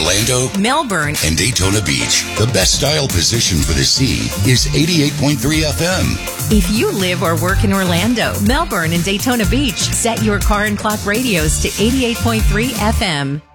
Orlando, Melbourne, and Daytona Beach. The best style position for the sea is 88.3 FM. If you live or work in Orlando, Melbourne, and Daytona Beach, set your car and clock radios to 88.3 FM.